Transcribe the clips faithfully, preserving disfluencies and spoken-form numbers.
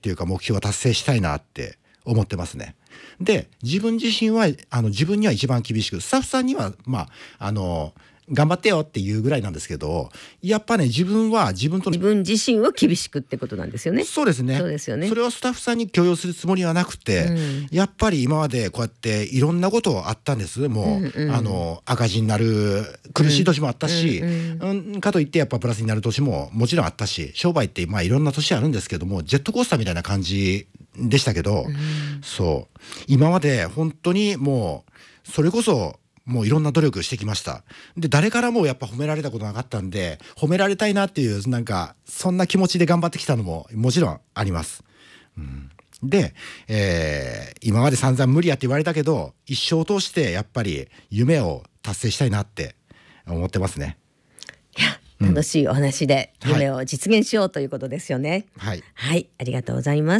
っていうか目標は達成したいなって思ってますね。で自分自身はあの自分には一番厳しく、スタッフさんにはまああの頑張ってよっていうぐらいなんですけど、やっぱね自分は自分と自分自身を厳しくってことなんですよね。 そうですね。 そうですよね。 それをスタッフさんに強要するつもりはなくて、うん、やっぱり今までこうやっていろんなことあったんです。もう、うんうん、あの赤字になる苦しい年もあったし、うんうんうん、かといってやっぱプラスになる年ももちろんあったし、商売ってまあいろんな年あるんですけども、ジェットコースターみたいな感じでしたけど、うん、そう今まで本当にもうそれこそもういろんな努力してきました。で誰からもやっぱ褒められたことなかったんで、褒められたいなっていうなんかそんな気持ちで頑張ってきたのももちろんあります。うん、で、えー、今まで散々無理やって言われたけど、一生を通してやっぱり夢を達成したいなって思ってますね。 いや楽しいお話で夢を実現しようということですよね。 はい、 はい、ありがとうございます。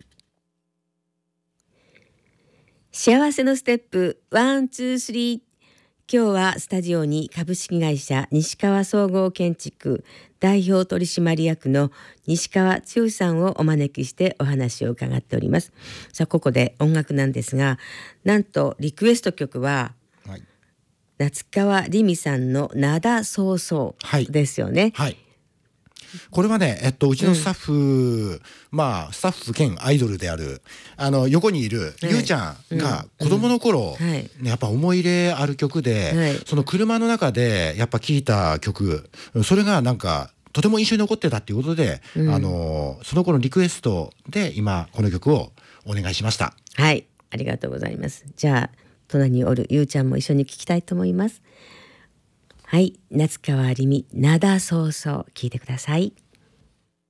幸せのステップワンツースリー。今日はスタジオに株式会社西川総合建築代表取締役の西川剛さんをお招きしてお話を伺っております。さあここで音楽なんですが、なんとリクエスト曲は、はい、夏川りみさんの灘そうそうですよね。 はいはい、これはね、えっと、うちのスタッフ、うん、まあスタッフ兼アイドルであるあの横にいるゆうちゃんが子供の頃、うんうんはいね、やっぱ思い入れある曲で、はい、その車の中でやっぱ聴いた曲、それがなんかとても印象に残ってたっていうことで、うん、あのその子のリクエストで今この曲をお願いしました。 はい、ありがとうございます。じゃあ隣におるゆうちゃんも一緒に聴きたいと思います。はい、夏川りみ灘そうそう聞いてください。